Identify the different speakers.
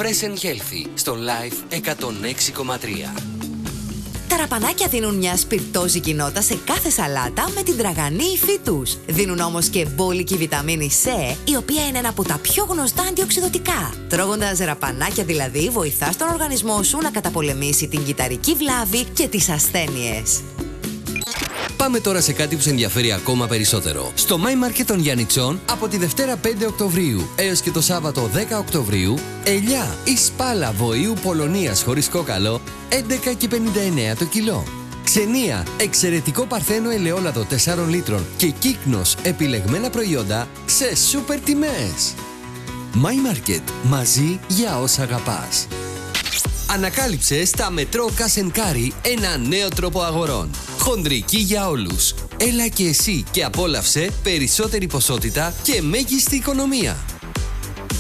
Speaker 1: Fresh and Healthy στο Live 106,3.
Speaker 2: Τα ραπανάκια δίνουν μια σπιρτόζικη νότα σε κάθε σαλάτα με την τραγανή υφή τους. Δίνουν όμως και μπόλικη βιταμίνη C, η οποία είναι ένα από τα πιο γνωστά αντιοξυδωτικά. Τρώγοντας ραπανάκια δηλαδή, βοηθάς τον οργανισμό σου να καταπολεμήσει την κυταρική βλάβη και τις ασθένειες.
Speaker 1: Πάμε τώρα σε κάτι που σε ενδιαφέρει ακόμα περισσότερο. Στο My Market των Γιαννιτσών, από τη Δευτέρα 5 Οκτωβρίου έως και το Σάββατο 10 Οκτωβρίου, ελιά ή σπάλα βοήου Πολωνίας χωρίς κόκαλο, 11,59 το κιλό. Ξενία, εξαιρετικό παρθένο ελαιόλαδο 4 λίτρων και κύκνος επιλεγμένα προϊόντα σε σούπερ τιμές. My Market, μαζί για όσα αγαπάς. Ανακάλυψε στα Μετρό Κάσενκάρι ένα νέο τρόπο αγορών. Χονδρική για όλους. Έλα και εσύ και απόλαυσε περισσότερη ποσότητα και μέγιστη οικονομία.